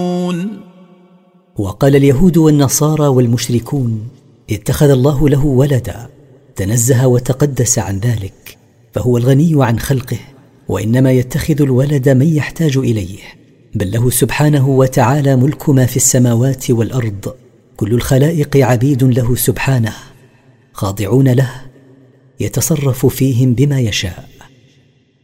وقال اليهود والنصارى والمشركون: اتخذ الله له ولدا، تنزه وتقدس عن ذلك، فهو الغني عن خلقه، وإنما يتخذ الولد من يحتاج إليه، بل له سبحانه وتعالى ملك ما في السماوات والأرض، كل الخلائق عبيد له سبحانه، خاضعون له، يتصرف فيهم بما يشاء.